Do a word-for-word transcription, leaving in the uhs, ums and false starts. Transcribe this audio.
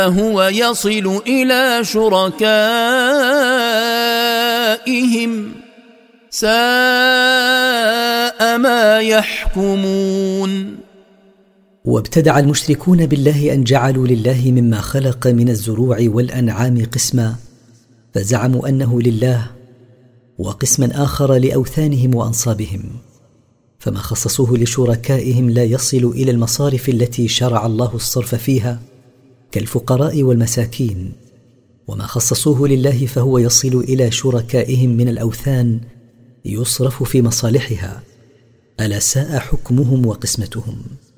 هو يصل إلى شركائهم ساء ما يحكمون. وابتدع المشركون بالله أن جعلوا لله مما خلق من الزروع والأنعام قسما، فزعموا أنه لله وقسما آخر لأوثانهم وأنصابهم، فما خصصوه لشركائهم لا يصل إلى المصارف التي شرع الله الصرف فيها كالفقراء والمساكين، وما خصصوه لله فهو يصل إلى شركائهم من الأوثان يصرف في مصالحها. ألا ساء حكمهم وقسمتهم.